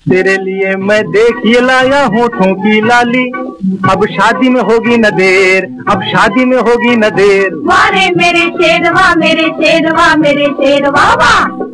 तेरे लिए मैं देखिए लाया होठों की लाली, अब शादी में होगी न देर, अब शादी में होगी न देर। वारे मेरे शेरवा, मेरे शेरवा, मेरे शेरवा वाह।